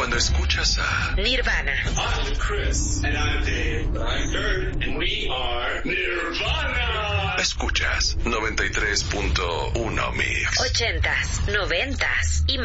Cuando escuchas a Nirvana. I'm Chris. And I'm Dave. I'm Kurt. And we are Nirvana. Escuchas 93.1 Mix. 80s, 90s y